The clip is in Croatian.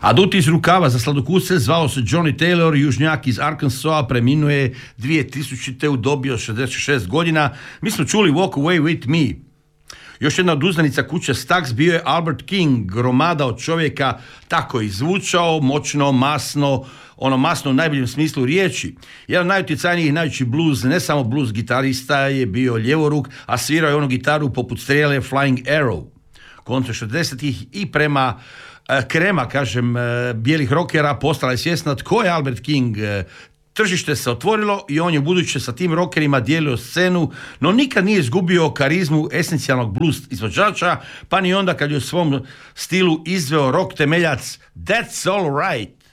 Adut iz rukava za sladokusce zvao se Johnny Taylor, južnjak iz Arkansasa, preminuo je 2000. u dobi od 66 godina. Mi smo čuli Walk Away With Me. Još jedna od uzdanica kuće Stax bio je Albert King, gromada od čovjeka, tako je zvučao, moćno, masno, ono masno u najboljem smislu riječi. Jedan od najutjecajnijih najveći blues, ne samo blues gitarista, je bio ljevoruk, a svirao je onu gitaru poput strijele Flying Arrow. Koncem 60-ih i prema krema, kažem, bijelih rokera postala je svjesna tko je Albert King. Tržište se otvorilo i on je buduće sa tim rockerima dijelio scenu, no nikad nije izgubio karizmu esencijalnog blues izvođača, pa ni onda kad je u svom stilu izveo rock temeljac That's All Right.